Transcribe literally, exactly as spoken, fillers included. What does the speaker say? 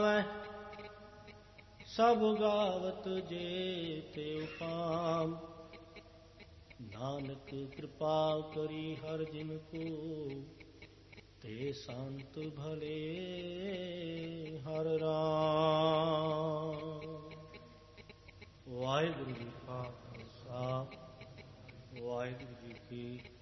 ਸਭ ਗਾਵਤ ਜੇ ਤੇ ਉਪਾਮ। ਨਾਨਕ ਕਿਰਪਾ ਕਰੀ ਹਰ ਜਿਨ ਕੋ ਤੇ ਸੰਤ ਭਲੇ ਹਰ ਰਾਮ। ਵਾਹਿਗੁਰੂ ਜੀ ਕਾ ਖਾਲਸਾ, ਵਾਹਿਗੁਰੂ ਜੀ ਕੀ